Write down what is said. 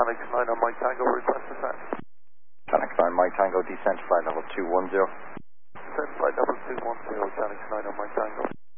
Oceanics 9 on Mike Tango, request descent. Oceanics 9 Mike Tango, descent flight level 210. Descent flight level 210, Oceanics 9 on Mike Tango.